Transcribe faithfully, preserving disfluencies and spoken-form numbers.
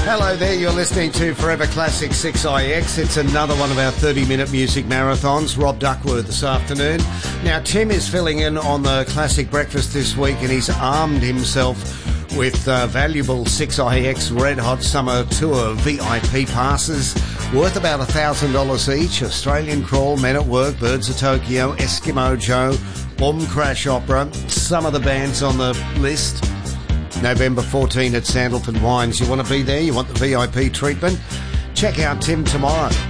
Hello there, you're listening to Forever Classic six I X. It's another one of our thirty-minute music marathons. Rob Duckworth this afternoon. Now, Tim is filling in on the Classic Breakfast this week, and he's armed himself with uh, valuable six I X Red Hot Summer Tour V I P passes worth about one thousand dollars each. Australian Crawl, Men at Work, Birds of Tokyo, Eskimo Joe, Bomb Crash Opera, some of the bands on the list. November fourteenth at Sandalford Wines. You want to be there? You want the V I P treatment? Check out Tim tomorrow.